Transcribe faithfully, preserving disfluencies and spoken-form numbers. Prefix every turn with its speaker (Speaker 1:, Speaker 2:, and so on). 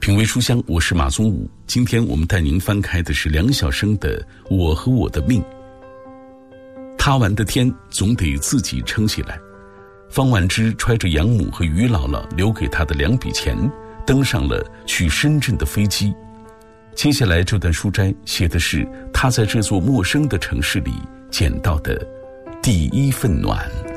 Speaker 1: 品味书香，我是马宗武。今天我们带您翻开的是梁晓声的《我和我的命》。塌完的天总得自己撑起来。方婉之揣着养母和于姥姥留给她的两笔钱，登上了去深圳的飞机。接下来这段书摘写的是他在这座陌生的城市里捡到的第一份暖。